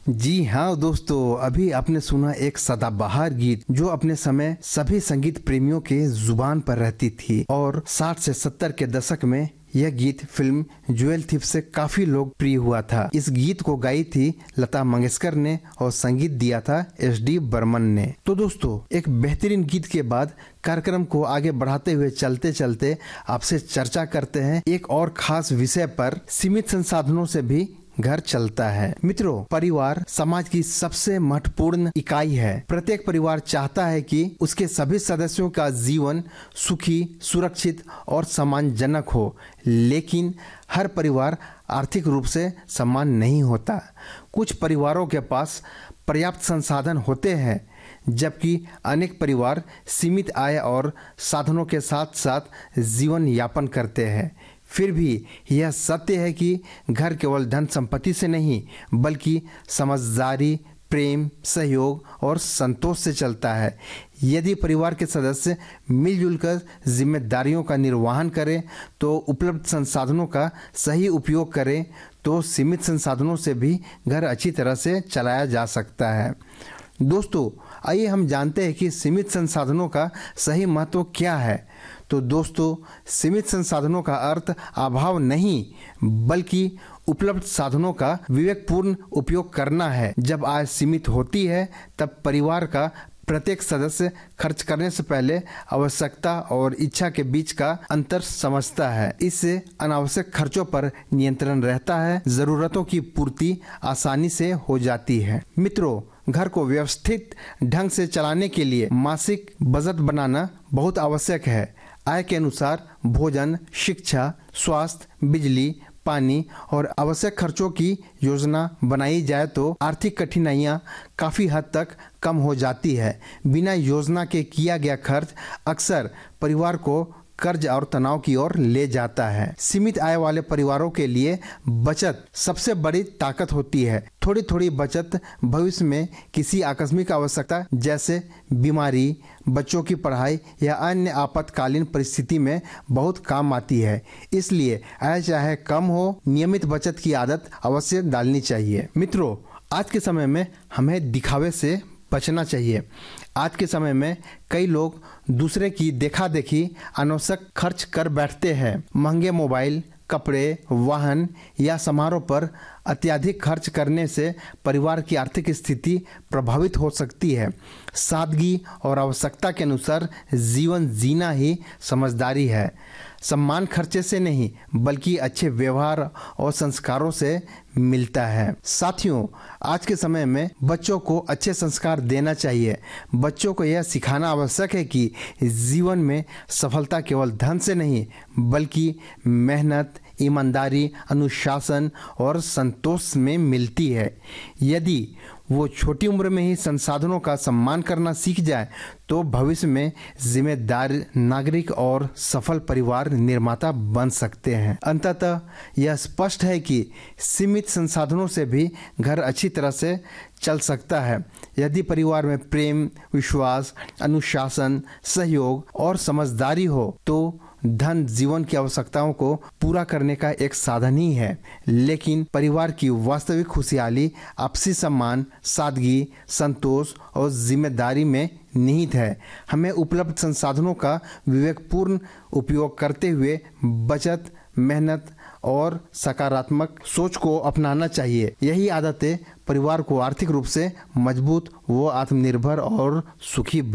जी हाँ दोस्तों, अभी आपने सुना एक सदाबहार गीत जो अपने समय सभी संगीत प्रेमियों के जुबान पर रहती थी और 60 से 70 के दशक में यह गीत फिल्म ज्वेल थीफ से काफी लोकप्रिय हुआ था। इस गीत को गाई थी लता मंगेशकर ने और संगीत दिया था एस.डी. बर्मन ने। तो दोस्तों, एक बेहतरीन गीत के बाद कार्यक्रम को आगे बढ़ाते हुए चलते चलते आपसे चर्चा करते हैं एक और खास विषय पर। सीमित संसाधनों से भी घर चलता है। मित्रों, परिवार समाज की सबसे महत्वपूर्ण इकाई है। प्रत्येक परिवार चाहता है कि उसके सभी सदस्यों का जीवन सुखी, सुरक्षित और सम्मानजनक हो, लेकिन हर परिवार आर्थिक रूप से समान नहीं होता। कुछ परिवारों के पास पर्याप्त संसाधन होते हैं, जबकि अनेक परिवार सीमित आय और साधनों के साथ साथ जीवन यापन करते हैं। फिर भी यह सत्य है कि घर केवल धन संपत्ति से नहीं, बल्कि समझदारी, प्रेम, सहयोग और संतोष से चलता है। यदि परिवार के सदस्य मिलजुल कर जिम्मेदारियों का निर्वहन करें, तो उपलब्ध संसाधनों का सही उपयोग करें, तो सीमित संसाधनों से भी घर अच्छी तरह से चलाया जा सकता है। दोस्तों, आइए हम जानते हैं कि सीमित संसाधनों का सही महत्व क्या है। तो दोस्तों, सीमित संसाधनों का अर्थ अभाव नहीं, बल्कि उपलब्ध साधनों का विवेकपूर्ण उपयोग करना है। जब आय सीमित होती है, तब परिवार का प्रत्येक सदस्य खर्च करने से पहले आवश्यकता और इच्छा के बीच का अंतर समझता है। इससे अनावश्यक खर्चों पर नियंत्रण रहता है, जरूरतों की पूर्ति आसानी से हो जाती है। मित्रों, घर को व्यवस्थित ढंग से चलाने के लिए मासिक बजट बनाना बहुत आवश्यक है। आय के अनुसार भोजन, शिक्षा, स्वास्थ्य, बिजली, पानी और आवश्यक खर्चों की योजना बनाई जाए तो आर्थिक कठिनाइयां काफी हद तक कम हो जाती है। बिना योजना के किया गया खर्च अक्सर परिवार को कर्ज और तनाव की ओर ले जाता है। सीमित आय वाले परिवारों के लिए बचत सबसे बड़ी ताकत होती है। थोड़ी थोड़ी बचत भविष्य में किसी आकस्मिक आवश्यकता जैसे बीमारी, बच्चों की पढ़ाई या अन्य आपातकालीन परिस्थिति में बहुत काम आती है। इसलिए आय चाहे कम हो, नियमित बचत की आदत अवश्य डालनी चाहिए। मित्रों, आज के समय में हमें दिखावे से बचना चाहिए। आज के समय में कई लोग दूसरे की देखा देखी अनावश्यक खर्च कर बैठते हैं। महंगे मोबाइल, कपड़े, वाहन या समारोह पर अत्यधिक खर्च करने से परिवार की आर्थिक स्थिति प्रभावित हो सकती है। सादगी और आवश्यकता के अनुसार जीवन जीना ही समझदारी है। सम्मान खर्चे से नहीं, बल्कि अच्छे व्यवहार और संस्कारों से मिलता है। साथियों, आज के समय में बच्चों को अच्छे संस्कार देना चाहिए। बच्चों को यह सिखाना आवश्यक है कि जीवन में सफलता केवल धन से नहीं, बल्कि मेहनत, ईमानदारी, अनुशासन और संतोष में मिलती है। यदि वो छोटी उम्र में ही संसाधनों का सम्मान करना सीख जाए, तो भविष्य में जिम्मेदार नागरिक और सफल परिवार निर्माता बन सकते हैं। अंततः यह स्पष्ट है कि सीमित संसाधनों से भी घर अच्छी तरह से चल सकता है। यदि परिवार में प्रेम, विश्वास, अनुशासन, सहयोग और समझदारी हो, तो धन जीवन की आवश्यकताओं को पूरा करने का एक साधन ही है, लेकिन परिवार की वास्तविक खुशहाली आपसी सम्मान, सादगी, संतोष और जिम्मेदारी में निहित है। हमें उपलब्ध संसाधनों का विवेकपूर्ण उपयोग करते हुए बचत, मेहनत और सकारात्मक सोच को अपनाना चाहिए। यही आदतें परिवार को आर्थिक रूप से मजबूत व आत्मनिर्भर और सुखी